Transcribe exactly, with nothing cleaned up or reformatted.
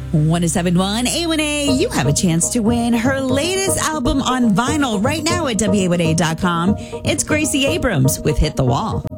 one oh seven point one A one A, you have a chance to win her latest album on vinyl right now at W A one A dot com. It's Gracie Abrams with Hit the Wall.